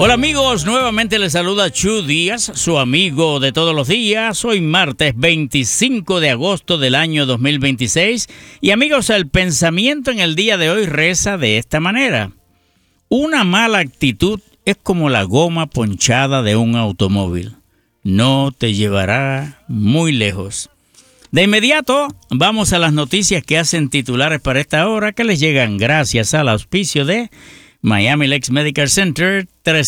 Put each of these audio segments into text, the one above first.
Hola amigos, nuevamente les saluda Chu Díaz, su amigo de todos los días. Hoy martes 25 de agosto del año 2026. Y amigos, el pensamiento en el día de hoy reza de esta manera. Una mala actitud es como la goma ponchada de un automóvil. No te llevará muy lejos. De inmediato, vamos a las noticias que hacen titulares para esta hora, que les llegan gracias al auspicio de Miami Lakes Medical Center,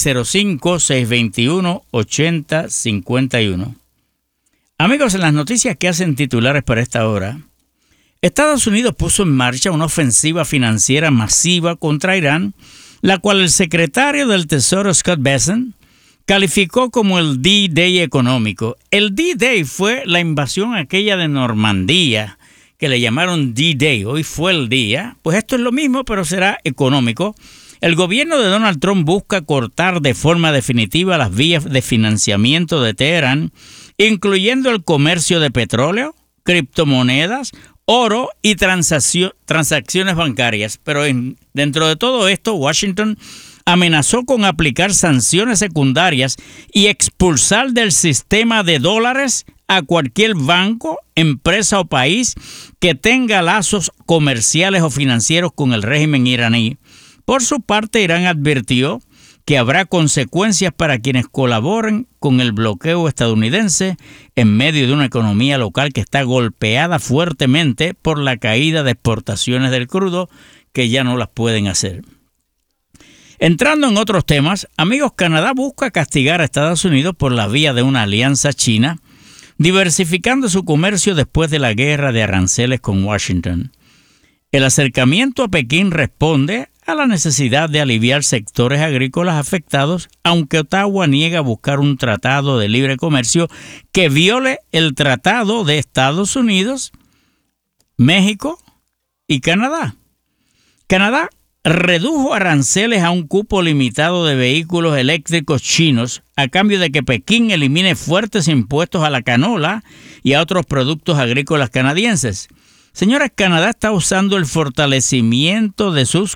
305-621-8051. Amigos, en las noticias que hacen titulares para esta hora, Estados Unidos puso en marcha una ofensiva financiera masiva contra Irán, la cual el secretario del Tesoro Scott Bessent calificó como el D-Day económico. El D-Day fue la invasión aquella de Normandía, que le llamaron D-Day. Hoy fue el día. Pues esto es lo mismo, pero será económico. El gobierno de Donald Trump busca cortar de forma definitiva las vías de financiamiento de Teherán, incluyendo el comercio de petróleo, criptomonedas, oro y transacciones bancarias. Pero dentro de todo esto, Washington amenazó con aplicar sanciones secundarias y expulsar del sistema de dólares a cualquier banco, empresa o país que tenga lazos comerciales o financieros con el régimen iraní. Por su parte, Irán advirtió que habrá consecuencias para quienes colaboren con el bloqueo estadounidense en medio de una economía local que está golpeada fuertemente por la caída de exportaciones del crudo, que ya no las pueden hacer. Entrando en otros temas, amigos, Canadá busca castigar a Estados Unidos por la vía de una alianza china, diversificando su comercio después de la guerra de aranceles con Washington. El acercamiento a Pekín responde a la necesidad de aliviar sectores agrícolas afectados, aunque Ottawa niega buscar un tratado de libre comercio que viole el tratado de Estados Unidos, México y Canadá. Canadá redujo aranceles a un cupo limitado de vehículos eléctricos chinos a cambio de que Pekín elimine fuertes impuestos a la canola y a otros productos agrícolas canadienses. Señores, Canadá está usando el fortalecimiento de sus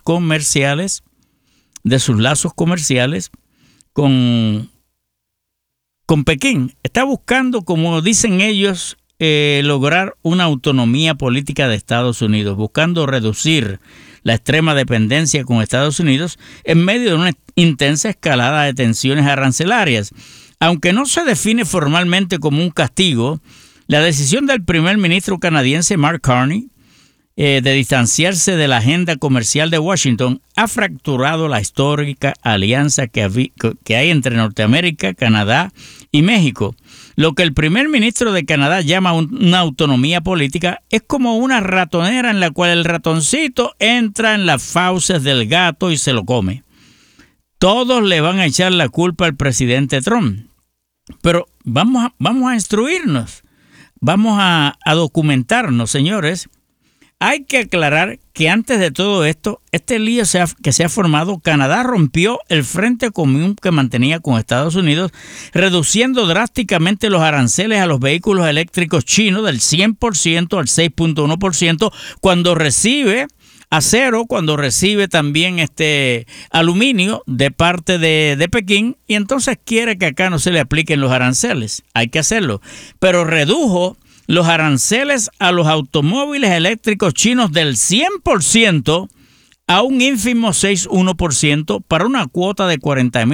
lazos comerciales con Pekín. Está buscando, como dicen ellos, lograr una autonomía política de Estados Unidos, buscando reducir la extrema dependencia con Estados Unidos en medio de una intensa escalada de tensiones arancelarias. Aunque no se define formalmente como un castigo, la decisión del primer ministro canadiense Mark Carney de distanciarse de la agenda comercial de Washington ha fracturado la histórica alianza que hay entre Norteamérica, Canadá y México. Lo que el primer ministro de Canadá llama una autonomía política es como una ratonera en la cual el ratoncito entra en las fauces del gato y se lo come. Todos le van a echar la culpa al presidente Trump. Pero vamos a instruirnos. Vamos a documentarnos, señores. Hay que aclarar que antes de todo esto, este lío que se ha formado, Canadá rompió el frente común que mantenía con Estados Unidos, reduciendo drásticamente los aranceles a los vehículos eléctricos chinos del 100% al 6.1% cuando recibe acero, cuando recibe también aluminio de parte de Pekín, y entonces quiere que acá no se le apliquen los aranceles. Hay que hacerlo, pero redujo los aranceles a los automóviles eléctricos chinos del 100% a un ínfimo 6.1% para una cuota de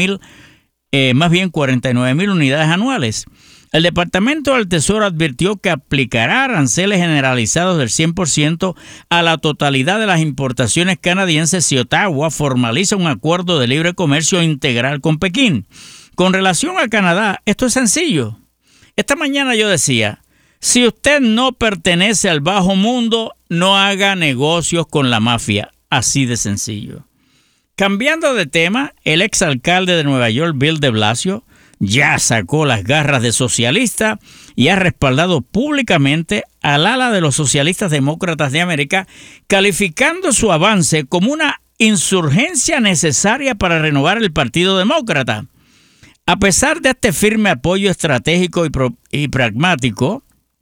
49,000 unidades anuales. El Departamento del Tesoro advirtió que aplicará aranceles generalizados del 100% a la totalidad de las importaciones canadienses si Ottawa formaliza un acuerdo de libre comercio integral con Pekín. Con relación a Canadá, esto es sencillo. Esta mañana yo decía, si usted no pertenece al bajo mundo, no haga negocios con la mafia. Así de sencillo. Cambiando de tema, el exalcalde de Nueva York, Bill de Blasio, ya sacó las garras de socialista y ha respaldado públicamente al ala de los socialistas demócratas de América, calificando su avance como una insurgencia necesaria para renovar el Partido Demócrata. A pesar de este firme apoyo estratégico y pragmático,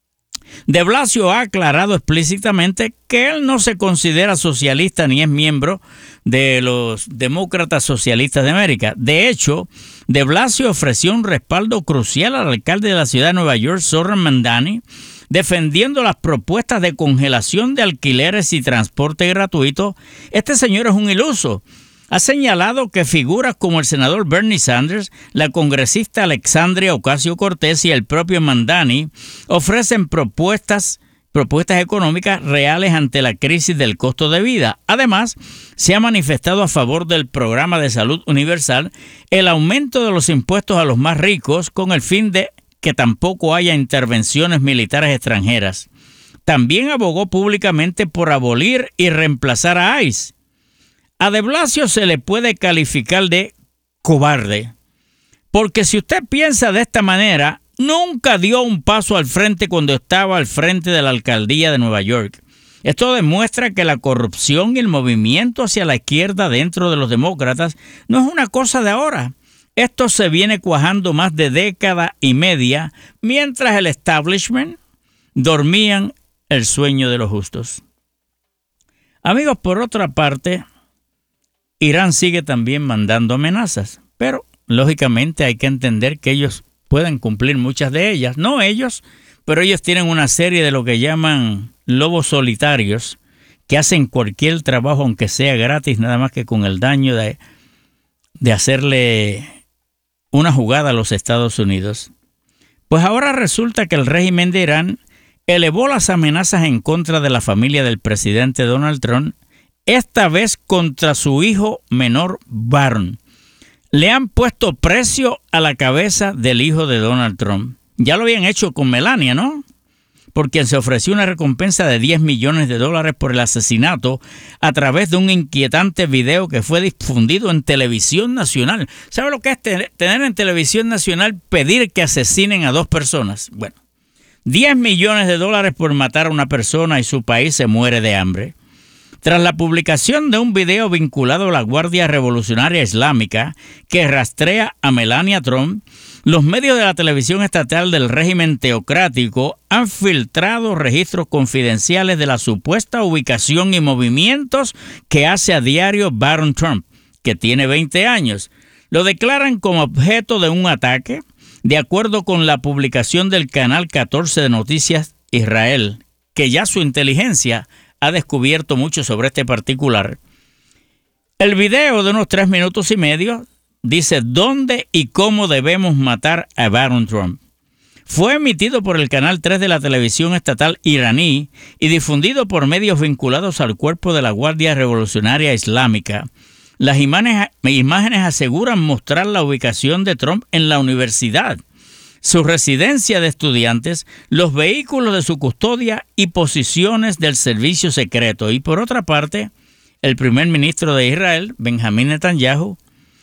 De Blasio ha aclarado explícitamente que él no se considera socialista ni es miembro de los Demócratas Socialistas de América. De hecho, De Blasio ofreció un respaldo crucial al alcalde de la ciudad de Nueva York, Zohran Mamdani, defendiendo las propuestas de congelación de alquileres y transporte gratuito. Este señor es un iluso. Ha señalado que figuras como el senador Bernie Sanders, la congresista Alexandria Ocasio-Cortez y el propio Mamdani ofrecen propuestas económicas reales ante la crisis del costo de vida. Además, se ha manifestado a favor del programa de salud universal, el aumento de los impuestos a los más ricos con el fin de que tampoco haya intervenciones militares extranjeras. También abogó públicamente por abolir y reemplazar a ICE. A De Blasio se le puede calificar de cobarde, porque si usted piensa de esta manera, nunca dio un paso al frente cuando estaba al frente de la alcaldía de Nueva York. Esto demuestra que la corrupción y el movimiento hacia la izquierda dentro de los demócratas no es una cosa de ahora. Esto se viene cuajando más de década y media, mientras el establishment dormían el sueño de los justos. Amigos, por otra parte, Irán sigue también mandando amenazas, pero lógicamente hay que entender que ellos pueden cumplir muchas de ellas. No ellos, pero ellos tienen una serie de lo que llaman lobos solitarios que hacen cualquier trabajo, aunque sea gratis, nada más que con el daño de hacerle una jugada a los Estados Unidos. Pues ahora resulta que el régimen de Irán elevó las amenazas en contra de la familia del presidente Donald Trump, esta vez contra su hijo menor Barron. Le han puesto precio a la cabeza del hijo de Donald Trump. Ya lo habían hecho con Melania, ¿no? Por quien se ofreció una recompensa de $10 millones por el asesinato a través de un inquietante video que fue difundido en televisión nacional. ¿Sabe lo que es tener en televisión nacional pedir que asesinen a dos personas? Bueno, $10 millones por matar a una persona y su país se muere de hambre. Tras la publicación de un video vinculado a la Guardia Revolucionaria Islámica que rastrea a Melania Trump, los medios de la televisión estatal del régimen teocrático han filtrado registros confidenciales de la supuesta ubicación y movimientos que hace a diario Barron Trump, que tiene 20 años. Lo declaran como objeto de un ataque, de acuerdo con la publicación del Canal 14 de Noticias Israel, que ya su inteligencia ha descubierto mucho sobre este particular. El video de unos 3 minutos y medio dice dónde y cómo debemos matar a Barron Trump. Fue emitido por el Canal 3 de la televisión estatal iraní y difundido por medios vinculados al cuerpo de la Guardia Revolucionaria Islámica. Las imágenes aseguran mostrar la ubicación de Trump en la universidad, su residencia de estudiantes, los vehículos de su custodia y posiciones del servicio secreto. Y por otra parte, el primer ministro de Israel, Benjamín Netanyahu,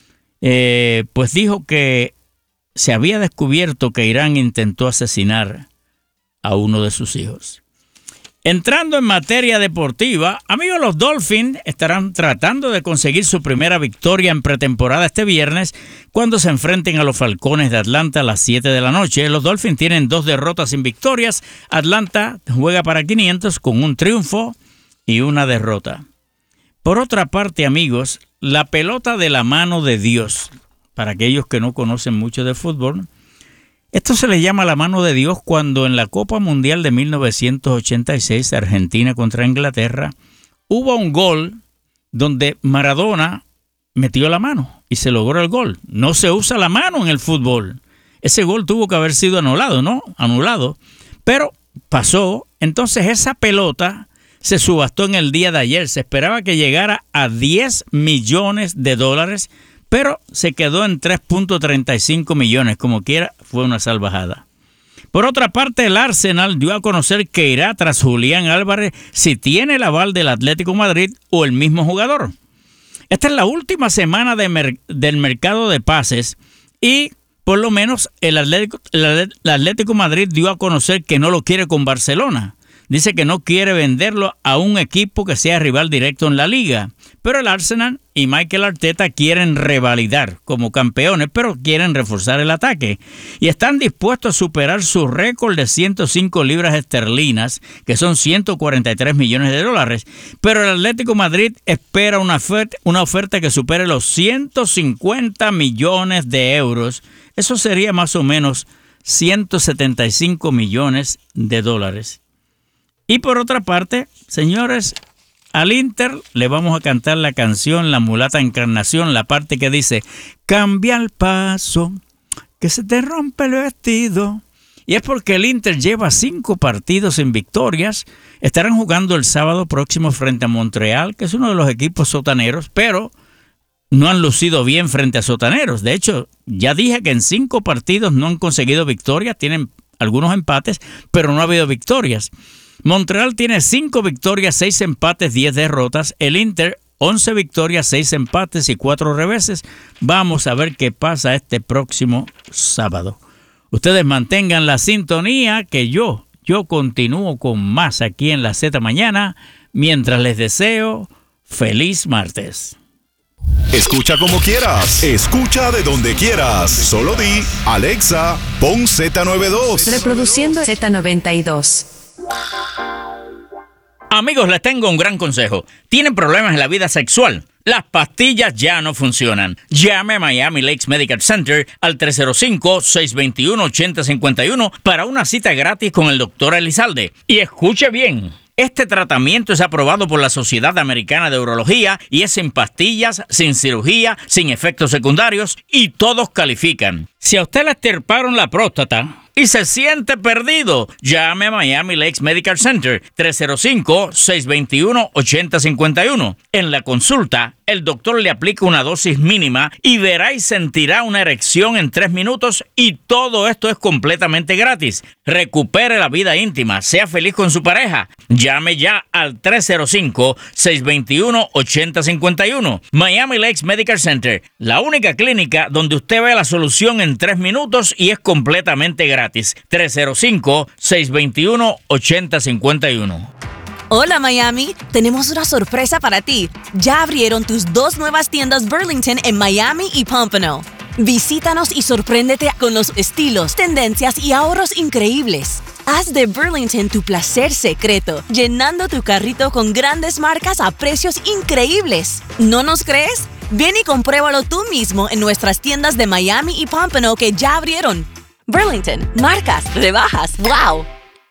pues dijo que se había descubierto que Irán intentó asesinar a uno de sus hijos. Entrando en materia deportiva, amigos, los Dolphins estarán tratando de conseguir su primera victoria en pretemporada este viernes cuando se enfrenten a los Falcones de Atlanta a las 7 de la noche. Los Dolphins tienen 2 derrotas sin victorias. Atlanta juega para 500 con un triunfo y una derrota. Por otra parte, amigos, la pelota de la mano de Dios, para aquellos que no conocen mucho de fútbol, esto se le llama la mano de Dios cuando en la Copa Mundial de 1986, Argentina contra Inglaterra, hubo un gol donde Maradona metió la mano y se logró el gol. No se usa la mano en el fútbol. Ese gol tuvo que haber sido anulado, ¿no? Anulado. Pero pasó. Entonces esa pelota se subastó en el día de ayer. Se esperaba que llegara a $10 millones, pero se quedó en 3.35 millones. Como quiera, fue una salvajada. Por otra parte, el Arsenal dio a conocer que irá tras Julián Álvarez si tiene el aval del Atlético de Madrid o el mismo jugador. Esta es la última semana del mercado de pases y por lo menos el Atlético de Madrid dio a conocer que no lo quiere con Barcelona. Dice que no quiere venderlo a un equipo que sea rival directo en la liga. Pero el Arsenal y Mikel Arteta quieren revalidar como campeones, pero quieren reforzar el ataque. Y están dispuestos a superar su récord de 105 libras esterlinas, que son 143 millones de dólares. Pero el Atlético de Madrid espera una oferta que supere los 150 millones de euros. Eso sería más o menos 175 millones de dólares. Y por otra parte, señores, al Inter le vamos a cantar la canción La Mulata Encarnación, la parte que dice: cambia el paso, que se te rompe el vestido. Y es porque el Inter lleva 5 partidos sin victorias. Estarán jugando el sábado próximo frente a Montreal, que es uno de los equipos sotaneros, pero no han lucido bien frente a sotaneros. De hecho, ya dije que en 5 partidos no han conseguido victorias, tienen algunos empates, pero no ha habido victorias. Montreal tiene 5 victorias, 6 empates, 10 derrotas. El Inter, 11 victorias, 6 empates y 4 reveses. Vamos a ver qué pasa este próximo sábado. Ustedes mantengan la sintonía, que yo continúo con más aquí en la Z Mañana, mientras les deseo feliz martes. Escucha como quieras, escucha de donde quieras. Solo di: Alexa, pon Z92. Reproduciendo Z92. Amigos, les tengo un gran consejo. ¿Tienen problemas en la vida sexual? Las pastillas ya no funcionan. Llame a Miami Lakes Medical Center al 305-621-8051 para una cita gratis con el Dr. Elizalde. Y escuche bien. Este tratamiento es aprobado por la Sociedad Americana de Urología y es sin pastillas, sin cirugía, sin efectos secundarios y todos califican. Si a usted le extirparon la próstata y se siente perdido, llame a Miami Lakes Medical Center 305-621-8051. En la consulta, el doctor le aplica una dosis mínima y verá y sentirá una erección en 3 minutos y todo esto es completamente gratis. Recupere la vida íntima, sea feliz con su pareja. Llame ya al 305-621-8051. Miami Lakes Medical Center, la única clínica donde usted ve la solución en 3 minutos y es completamente gratis. 305-621-8051. Hola Miami, tenemos una sorpresa para ti. Ya abrieron tus 2 nuevas tiendas Burlington en Miami y Pompano. Visítanos y sorpréndete con los estilos, tendencias y ahorros increíbles. Haz de Burlington tu placer secreto, llenando tu carrito con grandes marcas a precios increíbles. ¿No nos crees? Ven y compruébalo tú mismo en nuestras tiendas de Miami y Pompano que ya abrieron. Burlington, marcas, rebajas, ¡wow!